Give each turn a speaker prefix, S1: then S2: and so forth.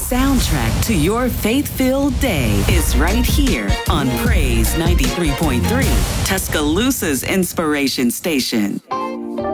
S1: soundtrack to your faith-filled day is right here on Praise 93.3, Tuscaloosa's inspiration station.